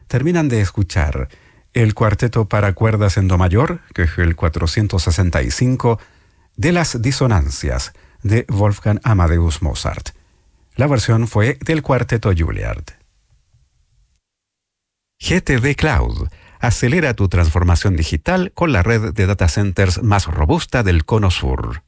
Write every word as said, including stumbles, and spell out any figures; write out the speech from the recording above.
Terminan de escuchar el cuarteto para cuerdas en do mayor, que es el cuatrocientos sesenta y cinco, de las disonancias de Wolfgang Amadeus Mozart. La versión fue del cuarteto Juilliard. G T D Cloud. Acelera tu transformación digital con la red de data centers más robusta del Cono Sur.